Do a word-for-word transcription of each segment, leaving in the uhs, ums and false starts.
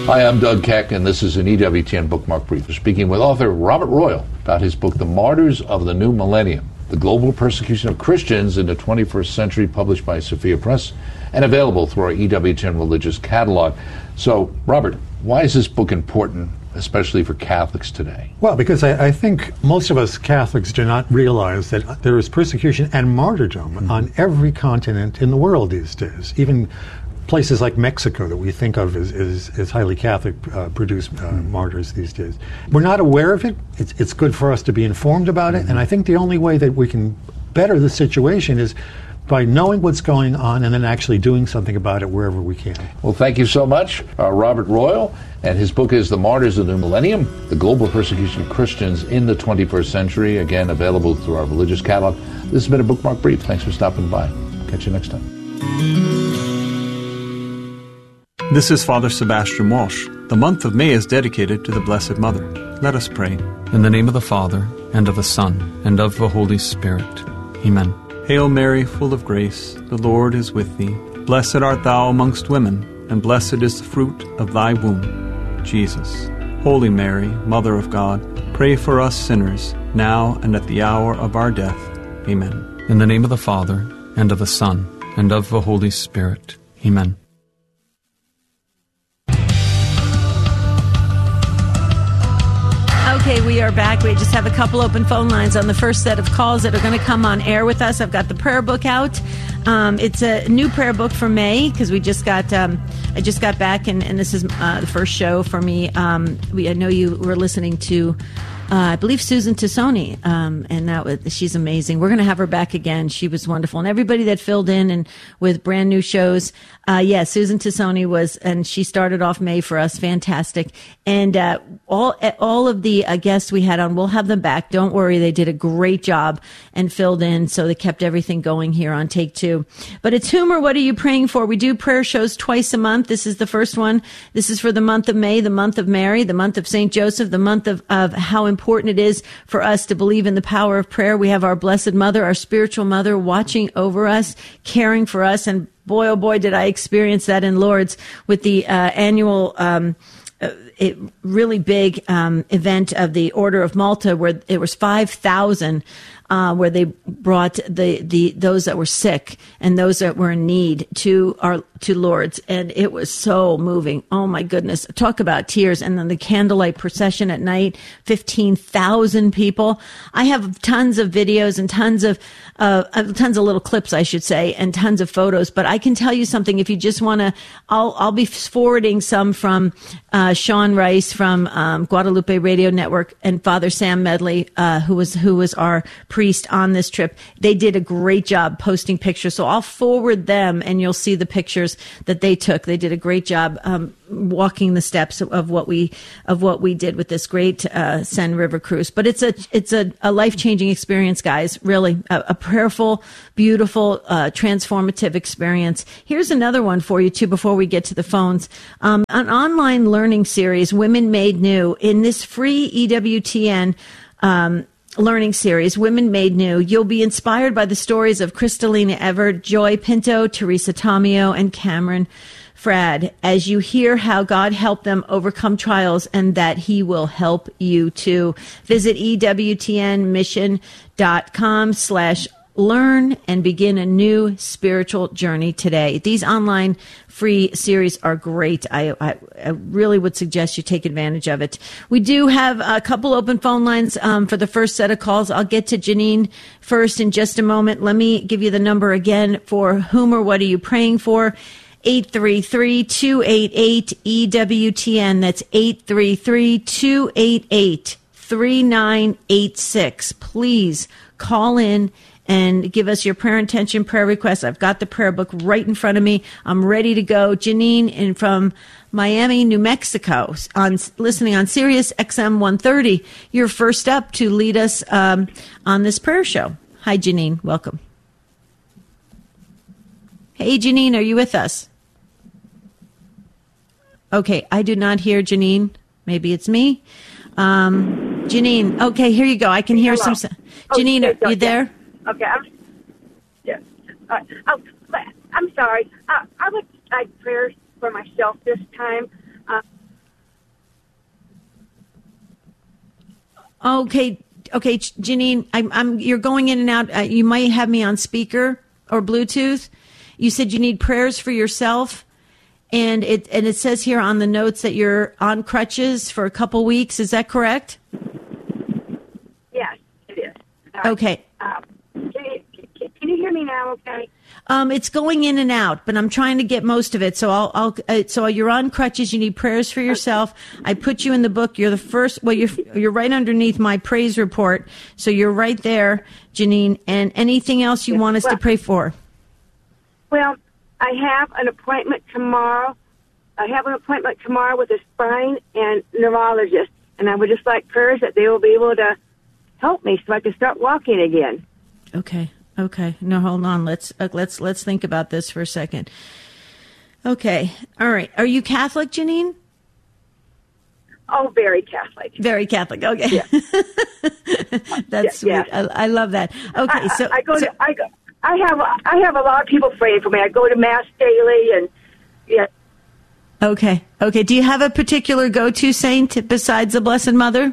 Hi, I'm Doug Keck, and this is an E W T N Bookmark Brief. We're speaking with author Robert Royal about his book, The Martyrs of the New Millennium, The Global Persecution of Christians in the twenty-first Century, published by Sophia Press, and available through our E W T N Religious Catalog. So, Robert, why is this book important, especially for Catholics today? Well, because I, I think most of us Catholics do not realize that there is persecution and martyrdom mm-hmm. on every continent in the world these days. Even places like Mexico that we think of as, as, as highly Catholic uh, produce uh, mm-hmm. martyrs these days. We're not aware of it. It's, it's good for us to be informed about it. Mm-hmm. And I think the only way that we can better the situation is by knowing what's going on and then actually doing something about it wherever we can. Well, thank you so much, uh, Robert Royal. And his book is The Martyrs of the New Millennium, The Global Persecution of Christians in the twenty-first Century. Again, available through our religious catalog. This has been a Bookmark Brief. Thanks for stopping by. Catch you next time. This is Father Sebastian Walsh. The month of May is dedicated to the Blessed Mother. Let us pray. In the name of the Father, and of the Son, and of the Holy Spirit. Amen. Hail Mary, full of grace, the Lord is with thee. Blessed art thou amongst women, and blessed is the fruit of thy womb, Jesus. Holy Mary, Mother of God, pray for us sinners, now and at the hour of our death. Amen. In the name of the Father, and of the Son, and of the Holy Spirit. Amen. Okay, we are back. We just have a couple open phone lines on the first set of calls that are going to come on air with us. I've got the prayer book out. Um, it's a new prayer book for May because we just got, um, I just got back, and, and this is uh, the first show for me. Um, we, I know you were listening to, uh, I believe, Susan Tassoni, um, and that was, she's amazing. We're going to have her back again. She was wonderful, and everybody that filled in and with brand new shows. Uh, yeah, Susan Tassoni was, and she started off May for us. Fantastic. And, uh, all, all of the uh, guests we had on, we'll have them back. Don't worry. They did a great job and filled in. So they kept everything going here on Take Two. But it's whom or what are you praying for? We do prayer shows twice a month. This is the first one. This is for the month of May, the month of Mary, the month of Saint Joseph, the month of, of how important it is for us to believe in the power of prayer. We have our Blessed Mother, our spiritual mother, watching over us, caring for us. And boy, oh boy, did I experience that in Lourdes with the uh, annual um uh, it, really big um event of the Order of Malta, where it was five thousand uh where they brought the the those that were sick and those that were in need to our to Lourdes, and it was so moving. Oh my goodness, talk about tears. And then the candlelight procession at night, fifteen thousand people. I have tons of videos and tons of uh tons of little clips, I should say, and tons of photos, but I can tell you something. If you just want to, I'll I'll be forwarding some from uh Sean Rice from um Guadalupe Radio Network and Father Sam Medley, uh who was who was our priest on this trip. They did a great job posting pictures, so I'll forward them and you'll see the pictures that they took. They did a great job um, walking the steps of, of what we of what we did with this great uh, Seine River cruise. But it's a it's a, a life changing experience, guys. Really, a, a prayerful, beautiful, uh, transformative experience. Here's another one for you too. Before we get to the phones, um, an online learning series, Women Made New, in this free E W T N. Um, learning series, Women Made New. You'll be inspired by the stories of Kristalina Everett, Joy Pinto, Teresa Tomeo, and Cameron Frad, as you hear how God helped them overcome trials and that he will help you too. Visit E W T N mission dot com slash learn and begin a new spiritual journey today. These online free series are great. I, I, I really would suggest you take advantage of it. We do have a couple open phone lines um, for the first set of calls. I'll get to Janine first in just a moment. Let me give you the number again for whom or what are you praying for. eight three three, two eight eight, E W T N. That's eight three three, two eight eight, three nine eight six. Please call in and give us your prayer intention, prayer requests. I've got the prayer book right in front of me. I'm ready to go. Janine in from Miami, New Mexico, on listening on Sirius X M one thirty. You're first up to lead us um, on this prayer show. Hi, Janine. Welcome. Hey, Janine, are you with us? Okay, I do not hear Janine. Maybe it's me. Um, Janine, okay, here you go. I can hear Hello. some... Janine, oh, are you there? Okay, I'm, yeah. Uh, oh, I'm sorry. I, I would like prayers for myself this time. Uh, Okay, okay, Janine, I'm, I'm, you're going in and out. Uh, you might have me on speaker or Bluetooth. You said you need prayers for yourself, and it and it says here on the notes that you're on crutches for a couple weeks. Is that correct? Yes, it is. Uh, Okay. Um, can, you, can you hear me now? Okay. Um, it's going in and out, but I'm trying to get most of it. So I'll, I'll uh, so you're on crutches. You need prayers for yourself. I put you in the book. You're the first. Well, you're you're right underneath my praise report. So you're right there, Janine. And anything else you want us well, to pray for? Well, I have an appointment tomorrow. I have an appointment tomorrow with a spine and neurologist, and I would just like prayers that they will be able to help me so I can start walking again. Okay. Okay. No, hold on. Let's uh, let's let's think about this for a second. Okay. All right. Are you Catholic, Janine? Oh, very Catholic. Very Catholic. Okay. Yeah. That's Yeah, sweet. yeah. I, I love that. Okay. I, So I, I go so- to I go. I have I have a lot of people praying for me. I go to mass daily, and yeah. Okay. Okay. Do you have a particular go-to saint besides the Blessed Mother?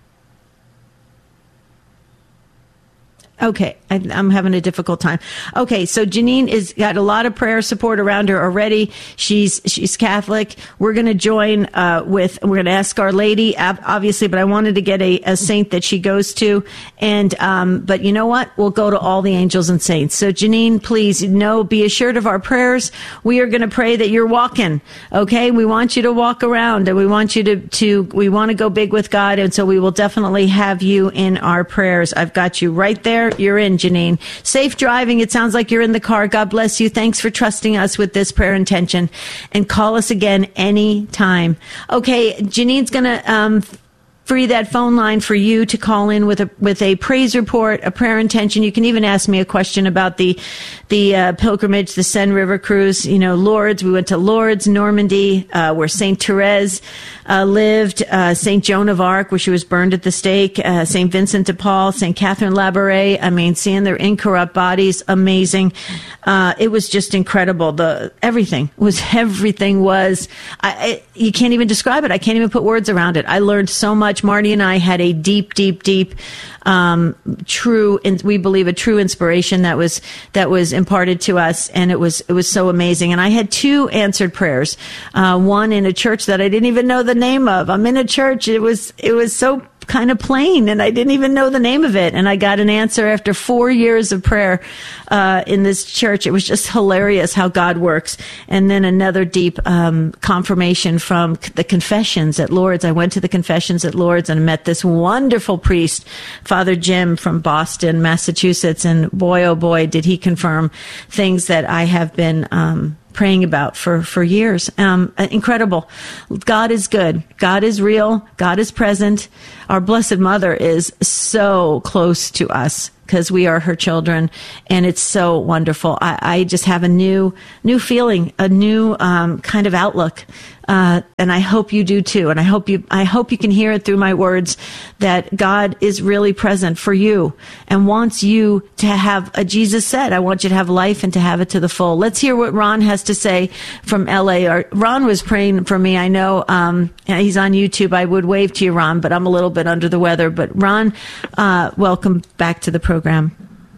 Okay, I, I'm having a difficult time. Okay, so Janine is got a lot of prayer support around her already. She's she's Catholic. We're going to join uh, with. We're going to ask Our Lady, obviously, but I wanted to get a, a saint that she goes to. And um, but you know what? We'll go to all the angels and saints. So Janine, please know, be assured of our prayers. We are going to pray that you're walking. Okay, we want you to walk around, and we want you to to we want to go big with God, and so we will definitely have you in our prayers. I've got you right there. You're in, Janine. Safe driving. It sounds like you're in the car. God bless you. Thanks for trusting us with this prayer intention. And call us again anytime. Okay, Janine's going to um, free that phone line for you to call in with a with a praise report, a prayer intention. You can even ask me a question about the the uh, pilgrimage, the Seine River cruise. You know, Lourdes. We went to Lourdes, Normandy, uh, where Saint Therese uh, lived, uh, Saint Joan of Arc, where she was burned at the stake, uh, Saint Vincent de Paul, Saint Catherine Labouré. I mean, seeing their incorrupt bodies, amazing. Uh, it was just incredible. The everything was everything was. I, I, you can't even describe it. I can't even put words around it. I learned so much. Marty and I had a deep, deep, deep, um, true, and we believe a true inspiration that was that was imparted to us, and it was it was so amazing. And I had two answered prayers. Uh, one in a church that I didn't even know the name of. I'm in a church. It was it was so kind of plain, and I didn't even know the name of it. And I got an answer after four years of prayer uh, in this church. It was just hilarious how God works. And then another deep um, confirmation from the confessions at Lourdes. I went to the confessions at Lourdes and met this wonderful priest, Father Jim from Boston, Massachusetts. And boy, oh boy, did he confirm things that I have been um praying about for, for years. Um, incredible. God is good. God is real. God is present. Our Blessed Mother is so close to us because we are her children, and it's so wonderful. I, I just have a new, new feeling, a new um, kind of outlook, uh, and I hope you do too. And I hope you, I hope you can hear it through my words that God is really present for you and wants you to have. A Jesus said, "I want you to have life and to have it to the full." Let's hear what Ron has to say from L A. Or, Ron was praying for me. I know um, he's on YouTube. I would wave to you, Ron, but I'm a little bit under the weather. But Ron, uh, welcome back to the program.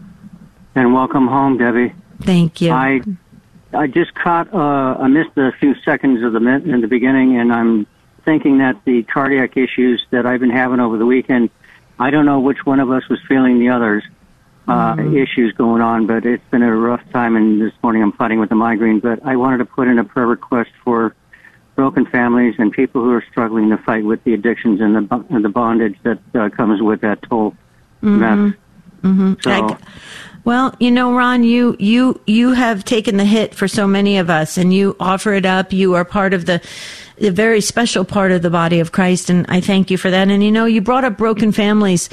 And welcome home, Debbie. Thank you. I I just caught, uh, I missed a few seconds of the in the beginning, and I'm thinking that the cardiac issues that I've been having over the weekend, I don't know which one of us was feeling the others' uh, mm-hmm. issues going on, but it's been a rough time, and this morning I'm fighting with a migraine. But I wanted to put in a prayer request for broken families and people who are struggling to fight with the addictions and the and the bondage that uh, comes with that toll mm-hmm. mess. Mm-hmm. So. I, Well, you know, Ron, you, you, you have taken the hit for so many of us, and you offer it up. You are part of the, the very special part of the body of Christ, and I thank you for that. And you know, you brought up broken families.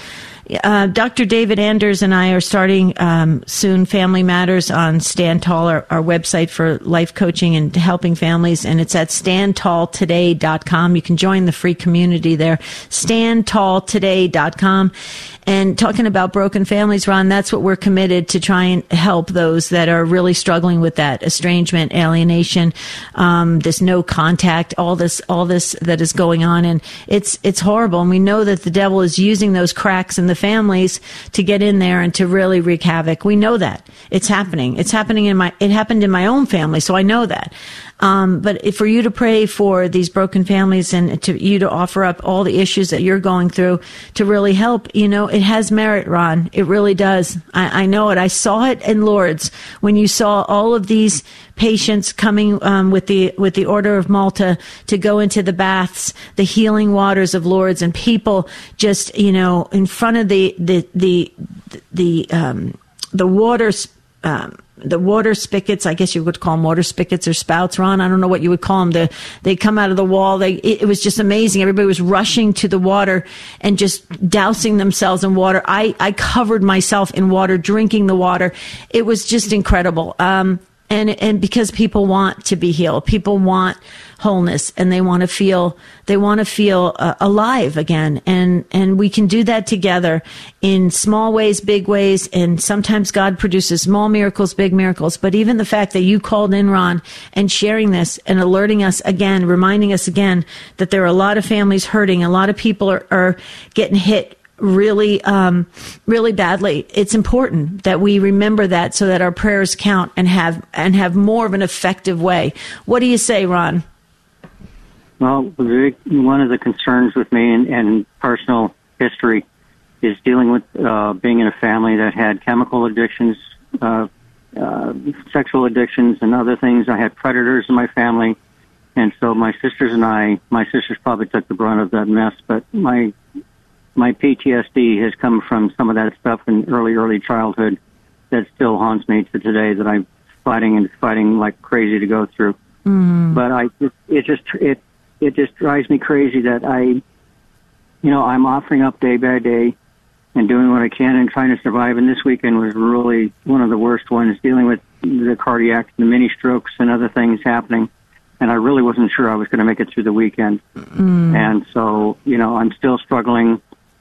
Uh, Doctor David Anders and I are starting um, soon Family Matters on Stand Tall, our, our website for life coaching and helping families, and it's at stand tall today dot com. You can join the free community there, stand tall today dot com. And talking about broken families, Ron, that's what we're committed to try and help those that are really struggling with that estrangement, alienation, um, this no contact, all this, all this that is going on. And it's, it's horrible. And we know that the devil is using those cracks in the families to get in there and to really wreak havoc. We know that it's happening. It's happening in my, it happened in my own family. So I know that. Um, but if, for you to pray for these broken families and to you to offer up all the issues that you're going through to really help, you know, it has merit, Ron. It really does. I, I know it. I saw it in Lourdes when you saw all of these patients coming um, with the with the Order of Malta to go into the baths, the healing waters of Lourdes, and people just, you know, in front of the the the the um, the water. Um, the water spigots, I guess you would call them water spigots or spouts, Ron. I don't know what you would call them. The, they come out of the wall. They, it, it was just amazing. Everybody was rushing to the water and just dousing themselves in water. I, I covered myself in water, drinking the water. It was just incredible. Um, and, and because people want to be healed, people want wholeness, and they want to feel, they want to feel uh, alive again. And, and we can do that together in small ways, big ways. And sometimes God produces small miracles, big miracles. But even the fact that you called in, Ron, and sharing this and alerting us again, reminding us again that there are a lot of families hurting, a lot of people are, are getting hit really, um, really badly. It's important that we remember that so that our prayers count and have, and have more of an effective way. What do you say, Ron? Well, one of the concerns with me and, and personal history is dealing with uh, being in a family that had chemical addictions, uh, uh, sexual addictions, and other things. I had predators in my family, and so my sisters and I, my sisters probably took the brunt of that mess, but my my P T S D has come from some of that stuff in early, early childhood that still haunts me to today, that I'm fighting and fighting like crazy to go through. Mm. But I, it just, it, it just drives me crazy that I, you know, I'm offering up day by day and doing what I can and trying to survive. And this weekend was really one of the worst ones, dealing with the cardiac, the mini strokes and other things happening. And I really wasn't sure I was going to make it through the weekend. Mm. And so, you know, I'm still struggling.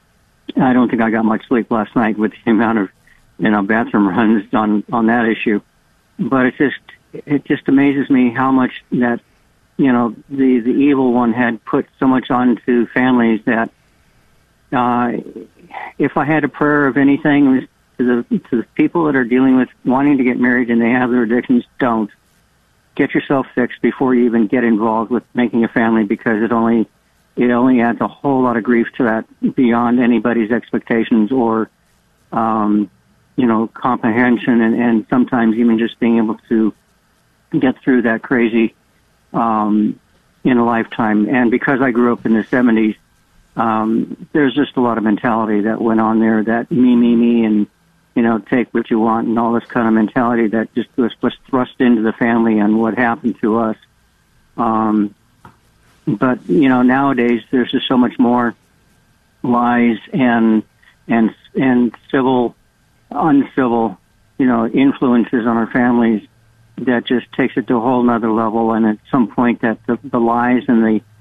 I don't think I got much sleep last night with the amount of, you know, bathroom runs on, on that issue. But it just, it just amazes me how much that, you know, the, the evil one had put so much onto families that, uh, if I had a prayer of anything, it was to the, to the people that are dealing with wanting to get married and they have their addictions, don't. Get yourself fixed before you even get involved with making a family, because it only, it only adds a whole lot of grief to that beyond anybody's expectations or, um, you know, comprehension, and, and sometimes even just being able to get through that crazy um, in a lifetime. And because I grew up in the seventies, um, there's just a lot of mentality that went on there, that me, me, me, and, you know, take what you want and all this kind of mentality that just was, was thrust into the family and what happened to us. Um, but, you know, nowadays there's just so much more lies and, and, and civil, uncivil, you know, influences on our families that just takes it to a whole nother level. And at some point that the, the lies and the